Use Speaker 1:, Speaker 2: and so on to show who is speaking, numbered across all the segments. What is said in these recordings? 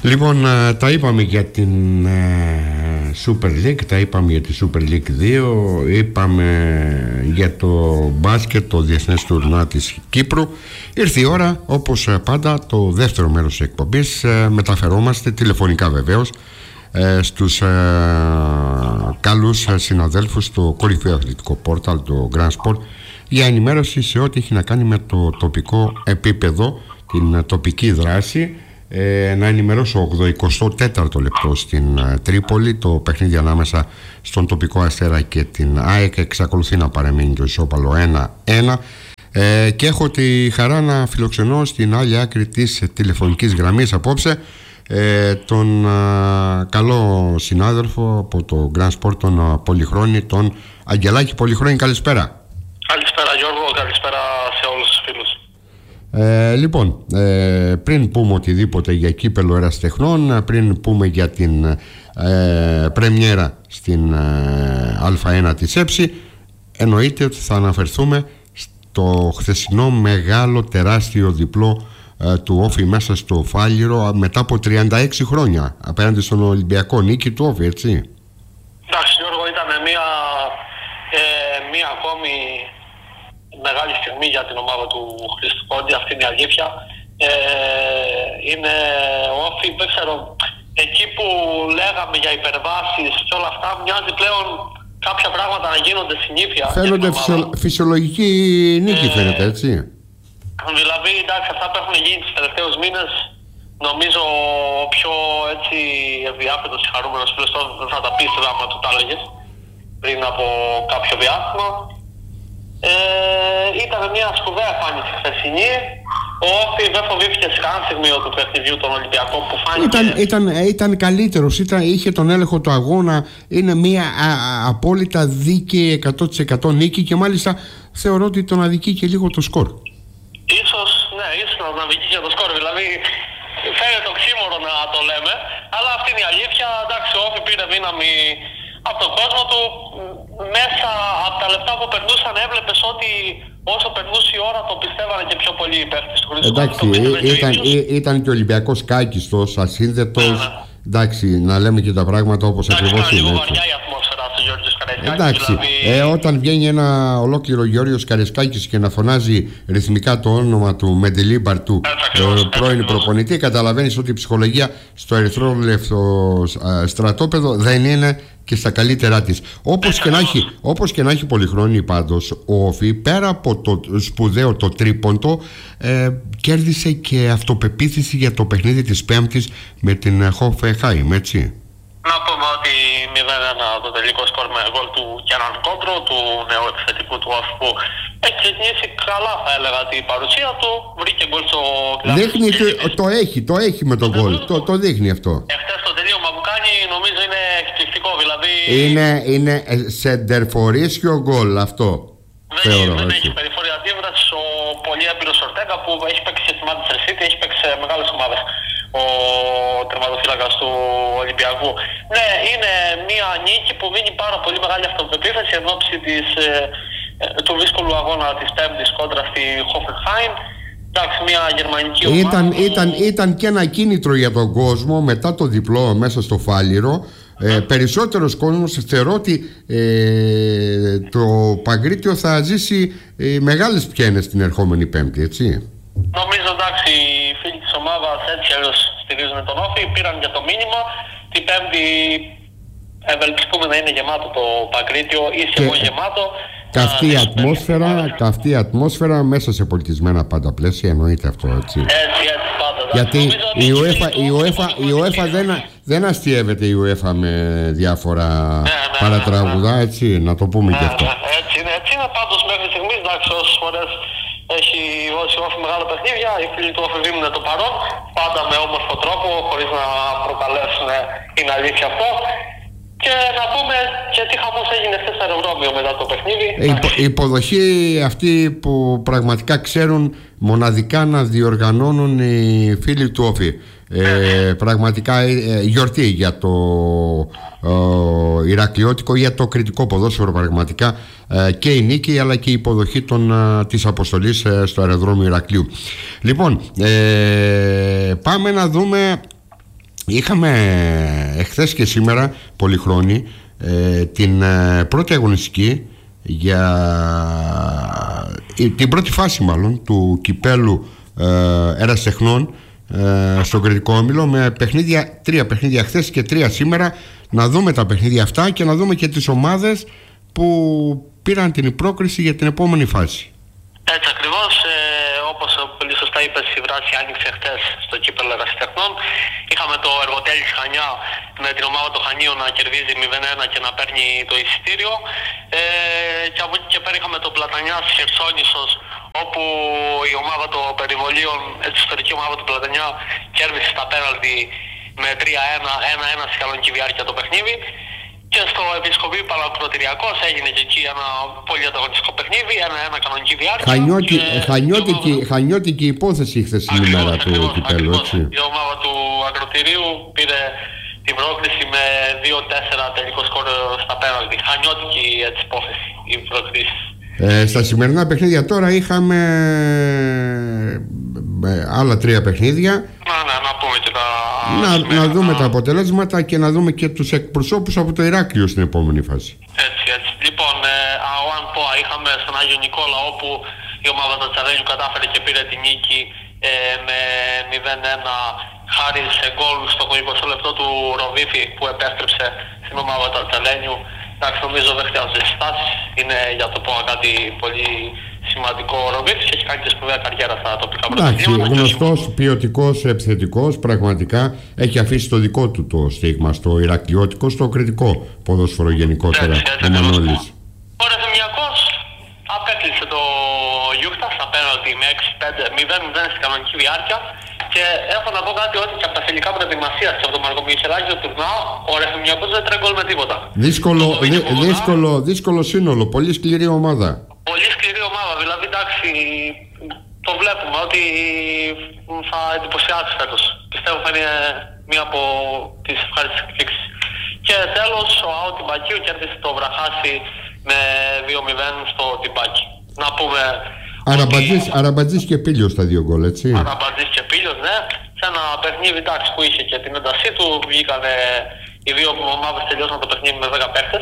Speaker 1: Λοιπόν, τα είπαμε για την Super League, τα είπαμε για τη Super League 2, είπαμε για το μπάσκετ, το διεθνές τουρνουά της Κύπρου. Ήρθε η ώρα, όπως πάντα, το δεύτερο μέρος της εκπομπής. Μεταφερόμαστε τηλεφωνικά βεβαίως στους καλούς συναδέλφους στο κορυφαίο αθλητικό πόρταλ, το Grand Sport, για ενημέρωση σε ό,τι έχει να κάνει με το τοπικό επίπεδο, την τοπική δράση. Να ενημερώσω 84ο λεπτό στην Τρίπολη. Το παιχνίδι ανάμεσα στον τοπικό Αστέρα και την ΑΕΚ εξακολουθεί να παραμείνει το ισόπαλο 1-1, και έχω τη χαρά να φιλοξενώ στην άλλη άκρη της τηλεφωνικής γραμμής απόψε τον καλό συνάδελφο από το Grand Sport, τον Πολυχρόνη, τον Αγγελάκη. Πολυχρόνη, καλησπέρα.
Speaker 2: Καλησπέρα Γιώργο, καλησπέρα σε όλους τους φίλους.
Speaker 1: Λοιπόν, πριν πούμε οτιδήποτε για κύπελο Ερασιτεχνών, πριν πούμε για την πρεμιέρα στην Α1 της ΕΨΗ, εννοείται ότι θα αναφερθούμε στο χθεσινό μεγάλο τεράστιο διπλό του Όφη μέσα στο Φάληρο μετά από 36 χρόνια απέναντι στον Ολυμπιακό. Νίκη του Όφη, έτσι.
Speaker 2: Εντάξει Γιώργο, ήταν μία ακόμη μεγάλη στιγμή για την ομάδα του Χρήστου Κόντι, αυτή είναι η αλήθεια. Είναι ο Όφη, δεν ξέρω, εκεί που λέγαμε για υπερβάσεις και όλα αυτά, μοιάζει πλέον κάποια πράγματα να γίνονται συνήθεια.
Speaker 1: Φαίνονται φυσιολογική νίκη, φαίνεται, έτσι.
Speaker 2: Δηλαδή, εντάξει, αυτά που έχουν γίνει τους τελευταίους μήνες, νομίζω ο πιο έτσι ευδιάθετος και χαρούμενος φίλος δεν θα τα πεις άμα του τα έλεγες πριν από κάποιο διάστημα. Ήταν μια σπουδαία εμφάνιση χθεσινή. Ο Όφη δεν φοβήθηκε σε κανένα σημείο του παιχνιδιού τον Ολυμπιακό που φάνηκε.
Speaker 1: Ήταν καλύτερος, είχε τον έλεγχο του αγώνα. Είναι μια απόλυτα δίκαιη 100% νίκη και μάλιστα θεωρώ ότι τον αδικεί και λίγο το σκορ.
Speaker 2: Ίσως να αδικεί και το σκορ. Δηλαδή φαίνεται οξύμορο να το λέμε, αλλά αυτή είναι η αλήθεια. Εντάξει, ο Όφη πήρε δύναμη από τον κόσμο του. Μέσα από τα λεπτά που περνούσαν έβλεπες ότι όσο περνούσε η ώρα το πιστεύανε και πιο πολύ οι παίκτες του Χρήστου.
Speaker 1: Εντάξει, ήταν και ο Ολυμπιακός κάκιστος, ασύνδετος. Εντάξει, να λέμε και τα πράγματα όπως ακριβώς είναι.
Speaker 2: Λίγο βαριά η ατμόσφαιρα του Γιώργης Καραϊσκάκη.
Speaker 1: Εντάξει, δηλαδή... όταν βγαίνει ένα ολόκληρο Γιώργος Καραϊσκάκης και να φωνάζει ρυθμικά το όνομα του Μεντελίμπαρ, του πρώην προπονητή, καταλαβαίνεις ότι η ψυχολογία στο ερυθρόλευκο στρατόπεδο δεν είναι και στα καλύτερά της. Όπως και να έχει Πολυχρόνη, πάντως ο Όφη, πέρα από το σπουδαίο το τρίποντο, κέρδισε και αυτοπεποίθηση για το παιχνίδι της Πέμπτης με την Χόφενχάιμ, έτσι.
Speaker 2: Να πούμε ότι 0-1 το τελικό σκορ με γκολ του Κιάναν Κόντρο, του νέου επιθετικού του Όφη, που έχει ξεκινήσει καλά, θα έλεγα, την παρουσία του. Βρήκε γκολ στο κλάδι.
Speaker 1: Δείχνει, το έχει με τον γκολ. Το δείχνει αυτό.
Speaker 2: Εχθές το τελείωμα που κάνει νομίζω είναι εκπληκτικό. Δηλαδή
Speaker 1: είναι σεντερφορίσιο γκολ αυτό.
Speaker 2: Δεν έχει περιφόρη αντίδραση ο πολύ έμπειρος Ορτέγκα που έχει παίξει στη Manchester City, έχει παίξει σε μεγάλες ομάδες ο τερματοφύλακας του Ολυμπιακού. Ναι, είναι μια νίκη που δίνει πάρα πολύ μεγάλη αυτοπεποίθηση εν ώψη του δύσκολου αγώνα της Πέμπτης κόντρα στη Hoffenheim. Εντάξει, μια γερμανική ομάδα.
Speaker 1: Ήταν και ένα κίνητρο για τον κόσμο μετά το διπλό μέσα στο Φάληρο. Περισσότερος κόσμος θεωρώ ότι το Παγκρίτιο θα ζήσει μεγάλες πιένες την ερχόμενη Πέμπτη, έτσι.
Speaker 2: Νομίζω, εντάξει, οι φίλοι της ομάδας έτσι αλλιώς στηρίζουν τον Όφη, πήραν για το μήνυμα. Την Πέμπτη ευελπιστούμε να είναι γεμάτο το Παγκρίτιο, ήσυχο γεμάτο.
Speaker 1: Καυτή ατμόσφαιρα μέσα σε πολιτισμένα πάντα πλαίσια, εννοείται αυτό, έτσι.
Speaker 2: Έτσι πάντα.
Speaker 1: Γιατί η UEFA δεν αστιεύεται η UEFA με διάφορα παρατράγουδα, έτσι, να το πούμε και αυτό.
Speaker 2: Έτσι είναι πάντως μέχρι στιγμής, εντάξει, όσες φορές έχει δώσει Όφη μεγάλα παιχνίδια, οι φίλοι του Όφη δίνουν το παρόν, πάντα με όμορφο τρόπο, χωρίς να προκαλέσουν, είναι αλήθεια αυτό. Και να πούμε και τι χαμός έγινε χθες στο αεροδρόμιο μετά το παιχνίδι.
Speaker 1: Η υποδοχή αυτή που πραγματικά ξέρουν μοναδικά να διοργανώνουν οι φίλοι του Όφη. Πραγματικά γιορτή για το Ηρακλειώτικο, για το κριτικό ποδόσφαιρο, πραγματικά και η νίκη αλλά και η υποδοχή της αποστολής στο αεροδρόμιο Ηρακλείου. Λοιπόν, πάμε να δούμε είχαμε εχθές και σήμερα Πολυχρόνη την πρώτη αγωνιστική για την πρώτη φάση μάλλον του κυπέλου Ερασιτεχνών στον Κρητικό Όμιλο, με παιχνίδια, 3 παιχνίδια χθες και 3 σήμερα. Να δούμε τα παιχνίδια αυτά και να δούμε και τις ομάδες που πήραν την πρόκριση για την επόμενη φάση.
Speaker 2: Έτσι ακριβώς, όπως πολύ σωστά είπες, η Βράση άνοιξε χτες στο κύπελλο Ερασιτεχνών. Είχαμε το Εργοτέλης Χανιά με την ομάδα του Χανίου να κερδίζει 0-1 και να παίρνει το εισιτήριο. Και από εκεί και πέρα είχαμε το Πλατανιάς Χερσόνησος, όπου η ομάδα των περιβολίων, η ιστορική ομάδα του Πλατανιά, κέρδισε στα πέναλτι με 3-1, 1-1 στη κανονική διάρκεια το παιχνίδι. Και στο Επισκοπή Παλακροτηριακός έγινε και εκεί ένα πολύ ανταγωνιστικό παιχνίδι, 1-1 κανονική διάρκεια.
Speaker 1: Χανιώτικη υπόθεση χθες την ημέρα του κυπέλλου, έτσι.
Speaker 2: Η ομάδα του Ακροτηρίου πήρε την πρόκριση με 2-4 τελικό σκορ στα πέναλτι. Χανιώτικη έτσι υπόθεση η πρόκριση.
Speaker 1: Στα σημερινά παιχνίδια τώρα είχαμε άλλα 3 παιχνίδια.
Speaker 2: Να πούμε και τα...
Speaker 1: Να δούμε τα αποτελέσματα και να δούμε και τους εκπροσώπους από το Ηράκλειο στην επόμενη φάση.
Speaker 2: Έτσι. Λοιπόν, ΑΟΑΝ ΠΟΑ είχαμε στον Άγιο Νικόλα, όπου η ομάδα του Τσαλένιου κατάφερε και πήρε την νίκη με 0-1 χάρη σε γκολ στο 20 λεπτό του Ροβίφη, που επέστρεψε στην ομάδα του Τσαλένιου. Εντάξει, νομίζω δεν χρειάζεται συστάσεις. Είναι για το ΠΟΑ κάτι πολύ σημαντικό. Ο Ροβίφης έχει κάνει και σπουδαία καριέρα στα τοπικά πρωταθλήματα.
Speaker 1: Εντάξει, γνωστός, ποιοτικός, επιθετικός, πραγματικά έχει αφήσει το δικό του το στίγμα στο ηρακλειώτικο, στο κριτικό ποδόσφαιρο γενικότερα. Ο Μανώλης.
Speaker 2: Ο Ρεθυμιακός απέκλεισε το Γιούχτα στα πέναλτι με 6-5-0-0 στην κανονική διάρκεια. Και έχω να πω κάτι, ότι και από τα φιλικά προετοιμασίας και από το Μαρκομιχελάκη του τουρνουά, ο Ρεθυμιακός δεν τρέχει γκολ με τίποτα.
Speaker 1: Δύσκολο σύνολο, πολύ σκληρή ομάδα.
Speaker 2: Πολύ σκληρή ομάδα, δηλαδή εντάξει, το βλέπουμε ότι θα εντυπωσιάσει φέτος. Πιστεύω θα είναι μία από τις ευχάριστες εκπλήξεις. Και τέλος, ο ΑΟ Τυμπακίου κέρδισε το Βραχάσι με 2-0 στο Τυμπάκι. Να πούμε...
Speaker 1: Αραμπατζής και Πήλιος τα 2 γκολ, έτσι.
Speaker 2: Αραμπατζής και Πήλιος, ναι. Σε ένα παιχνίδι, εντάξει, που είχε και την έντασή του, βγήκανε οι 2 ομάδες, τελειώσαν το παιχνίδι με 10 παίχτες.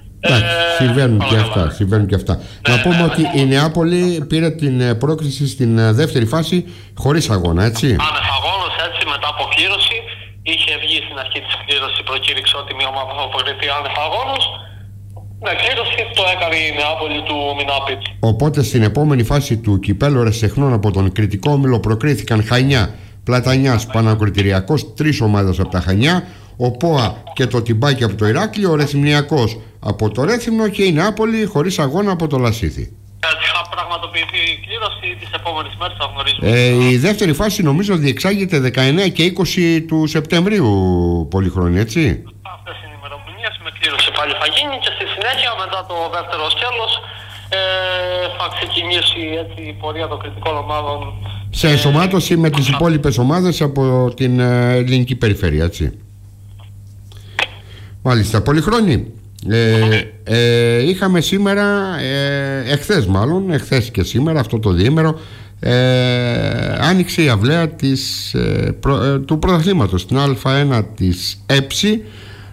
Speaker 2: Συμβαίνουν και αυτά. Να πούμε ότι η Νεάπολη πήρε την πρόκριση στην δεύτερη φάση χωρίς αγώνα, έτσι. Άνευ αγώνος, έτσι, μετά από κλήρωση. Είχε βγει στην αρχή της κλήρωσης, προκήρυξε ότι μια ομάδα θα αποκριθεί άνευ αγώνος. Με κλήρωση το έκανε η Νεάπολη του Μινάπιτ. Οπότε στην επόμενη φάση του κυπέλλου Ερασιτεχνών από τον Κρητικό Όμιλο προκρίθηκαν Χανιά, Πλατανιάς, Πανακροτηριακός, 3 ομάδες από τα Χανιά, ο ΠΟΑ και το Τυμπάκι από το Ηράκλειο, ο Ρεθυμιακός από το Ρέθυμνο και η Νεάπολη χωρίς αγώνα από το Λασίθι. Έτσι θα πραγματοποιηθεί η κλήρωση τις επόμενες μέρες, θα γνωρίζουμε. Η δεύτερη φάση νομίζω διεξάγεται 19 και 20 του Σεπτεμβρίου, Πολυχρόνη, έτσι. Αυτές είναι οι ημερομηνίες, με κλήρωση πάλι θα γίνει και στη συνέχεια μετά το δεύτερο σκέλος θα ξεκινήσει έτσι η πορεία των κριτικών ομάδων σε ενσωμάτωση με τις υπόλοιπες ομάδες από την ελληνική περιφέρεια, έτσι. Μάλιστα, Πολυχρόνη. Είχαμε σήμερα, εχθές και σήμερα, αυτό το διήμερο, άνοιξε η αυλαία του πρωταθλήματος στην Α1 της ΕΨΗ.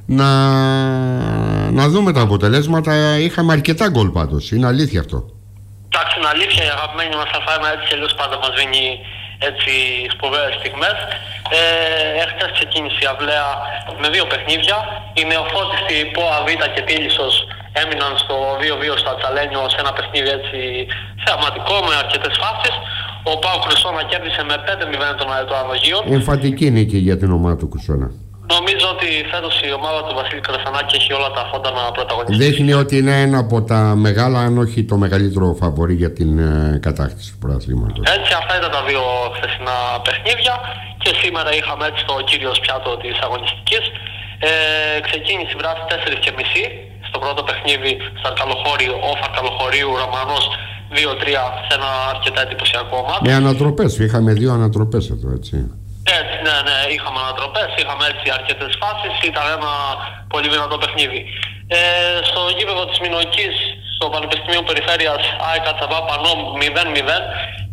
Speaker 2: Να δούμε τα αποτελέσματα. Είχαμε αρκετά γκολ πάντως, είναι αλήθεια αυτό. Εντάξει, είναι αλήθεια, η αγαπημένη μας Α1 έτσι και αλλιώς πάντα μας δίνει έτσι σπουδαίες στιγμές. Έχθες ξεκίνησε η αυλαία με 2 παιχνίδια. Η Νεοφώτιστη, ΠΟΑ Β και Τίλισσος έμειναν στο 2-2 στο Ατσαλένιο, σε ένα παιχνίδι έτσι θεαματικό με αρκετές φάσεις. Ο ΠΑΟΚ Κρουσόνα κέρδισε με 5-0 τον ΑΕΤ Ανογείων. Εμφαντική νίκη για την ομάδα του Κρουσόνα. Νομίζω ότι φέτος η ομάδα του Βασίλη Κρασανάκη έχει όλα τα φόντα να πρωταγωνιστεί. Δείχνει ότι είναι ένα από τα μεγάλα, αν όχι το μεγαλύτερο φαβορί για την κατάκτηση του πρωταθλήματος. Έτσι, αυτά ήταν τα 2 χθεσινά παιχνίδια. Και σήμερα είχαμε έτσι το κύριο πιάτο της αγωνιστικής. Ξεκίνησε η βράση 4:30 στο πρώτο παιχνίδι στο Αρκαλοχώριο, όφ Αρκαλοχωρίου Ρωμανός 2-3 σε ένα αρκετά εντυπωσιακό μάτι. Με ανατροπές, είχαμε 2 ανατροπές εδώ, έτσι. Έτσι, ναι, είχαμε ανατροπές, είχαμε έτσι αρκετές φάσεις, ήταν ένα πολύ δυνατό παιχνίδι. Στο γήπεδο της Μινωικής, στο Πανεπιστημίο Περιφέρειας, ΑΕΚ Κατσαβά Πανό 0-0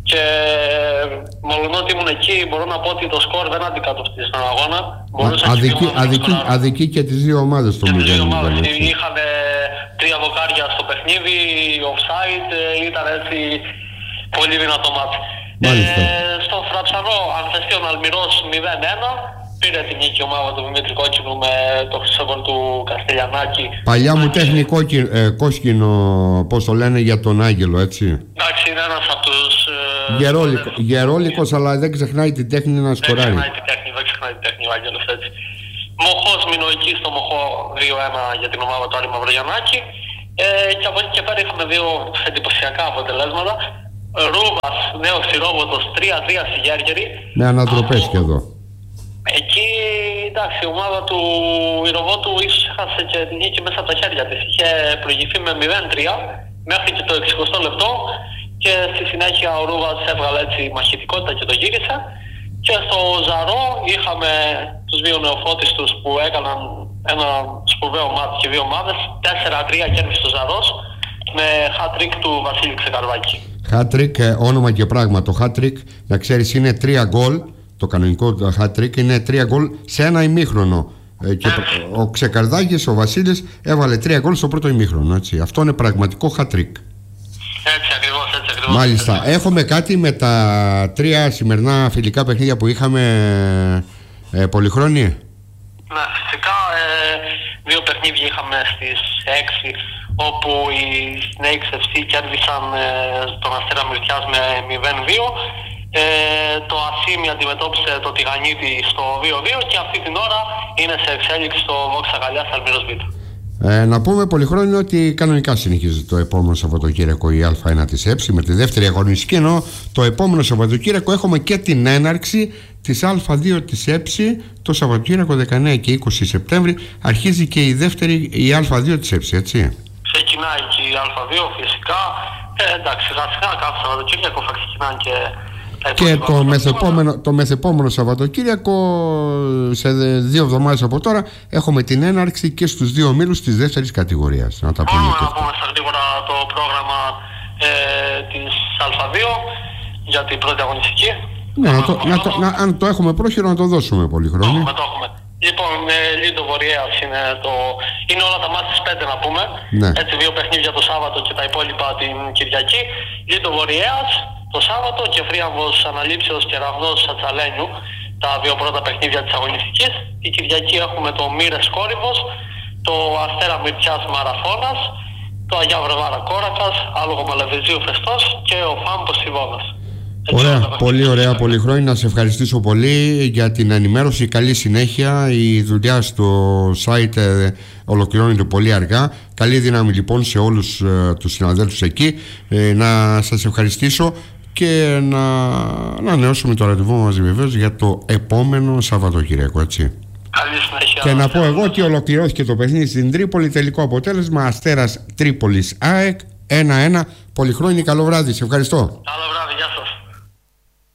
Speaker 2: Και μολονότι ήμουν εκεί, μπορώ να πω ότι το σκορ δεν αντικατοπτρίζει τον αγώνα.
Speaker 1: Αδικεί και τις δύο ομάδες το 0.
Speaker 2: Είχαν 3 δοκάρια στο παιχνίδι, offside, ήταν έτσι πολύ δυνατό μάτι. Στο Φραψανό, αν θες ο Αλμυρός 0-1, πήρε την νίκη ομάδα του Δημήτρη Κόκκινου με το χρυσόβολο του Καστελιανάκη.
Speaker 1: Παλιά μου τέχνη κόσκινο, πώς το λένε, για τον Άγγελο, έτσι.
Speaker 2: Εντάξει, είναι ένας από τους...
Speaker 1: Γερόλικος, αλλά δεν ξεχνάει την τέχνη να σκοράρει.
Speaker 2: Δεν ξεχνάει την τέχνη ο Άγγελος, έτσι. Μοχός Μινοϊκή στο Μοχό 2-1 για την ομάδα του Άρη Μαυρογιαννάκη. Και από εκεί και πέρα είχαμε 2 εντυπωσιακά αποτελέσματα. Ρούβας, νέος Σιρόβοτος 3-3 στη Γέργερη. Με
Speaker 1: ανατροπές και εδώ.
Speaker 2: Εκεί, εντάξει, η ομάδα του Ηροβότου ίσως έχασε και την νίκη μέσα από τα χέρια της. Είχε προηγηθεί με 0-3 μέχρι και το 60 λεπτό και στη συνέχεια ο Ρούβας έβγαλε έτσι μαχητικότητα και το γύρισε. Και στο Ζαρό είχαμε τους 2 νεοφώτιστους που έκαναν ένα σπουδαίο μάτι και 2 ομάδες. 4-3 κέρδισε το Ζαρός με hat-trick του Βασίλη Ξεκαρβάκη.
Speaker 1: Hat-trick, όνομα και πράγμα. Το hat-trick, να ξέρεις, είναι 3 γκολ. Το κανονικό hat-trick είναι 3 γκολ σε ένα ημίχρονο. Και ο Ξεκαρδάκης, ο Βασίλης, έβαλε 3 γκολ στο πρώτο ημίχρονο. Έτσι. Αυτό είναι πραγματικό hat-trick.
Speaker 2: Έτσι ακριβώς.
Speaker 1: Μάλιστα. Έχουμε κάτι με τα 3 σημερινά φιλικά παιχνίδια που είχαμε, Πολυχρόνιε.
Speaker 2: Ναι, φυσικά 2 παιχνίδια είχαμε στις 6, όπου οι Snakes FC κέρδισαν τον Αστέρα Μυρτιάς με 0-2. Το Ασίμι αντιμετώπισε το Τηγανίτη στο 2-2 και αυτή την ώρα είναι σε εξέλιξη στο Δόξα Γαλλιάς Αλμύρος Β.
Speaker 1: Να πούμε, Πολυχρόνιο, ότι κανονικά συνεχίζει το επόμενο Σαββατοκύριακο η Α1 της ΕΨΗ με τη δεύτερη αγωνιστική, ενώ το επόμενο Σαββατοκύριακο έχουμε και την έναρξη της Α2 της ΕΨΗ το Σαββατοκύριακο 19 και 20 Σεπτέμβρη. Αρχίζει και η δεύτερη, η Α2 της ΕΨΗ, έτσι.
Speaker 2: Ξεκινάει και η Α2 φυσικά. Εντάξει, σιγά κάθε Σαββατοκύριακο θα ξεκινάνε
Speaker 1: και το μεθεπόμενο Σαββατοκύριακο, σε 2 εβδομάδες από τώρα, έχουμε την έναρξη και στους 2 ομίλους της δεύτερης κατηγορίας.
Speaker 2: Να πούμε στα γρήγορα το πρόγραμμα της Α2 για την πρώτη αγωνιστική.
Speaker 1: Ναι, αν το έχουμε πρόχειρο, να το δώσουμε Πολυχρόνιο.
Speaker 2: Το έχουμε. Λοιπόν, Λίντο Βορειέας είναι όλα τα μάτια στις 5 να πούμε.
Speaker 1: Ναι.
Speaker 2: Έτσι, 2 παιχνίδια το Σάββατο και τα υπόλοιπα την Κυριακή. Λίντο Βορειέας το Σάββατο και Φρίαμβος Αναλήψεως και Ραβδός Ατσαλένιου, τα 2 πρώτα παιχνίδια της αγωνιστικής. Την Κυριακή έχουμε το Μύρες Κόρυβος, το Αστέρα Μυρτιάς Μαραθώνας, το Αγιά Βρεβάρα Κόρακας, Άλογο Μαλεβιζίου Φεστός και ο Φάμπος Σιβώνας.
Speaker 1: Ωραία, πολύ ωραία, Πολυχρόνια. Να σε ευχαριστήσω πολύ για την ενημέρωση. Καλή συνέχεια. Η δουλειά στο site ολοκληρώνεται πολύ αργά. Καλή δύναμη λοιπόν σε όλους τους συναδέλφους εκεί. Να σας ευχαριστήσω και να ανανεώσουμε το ραντεβού μας βεβαίως για το επόμενο Σαββατοκύριακο, έτσι.
Speaker 2: Καλή συνέχεια.
Speaker 1: Και να πω εγώ ότι ολοκληρώθηκε το παιχνίδι στην Τρίπολη. Τελικό αποτέλεσμα Αστέρας Τρίπολης ΑΕΚ 1-1. Πολυχρόνια, καλό βράδυ. Σε ευχαριστώ.
Speaker 2: Καλό βράδυ, γεια σας.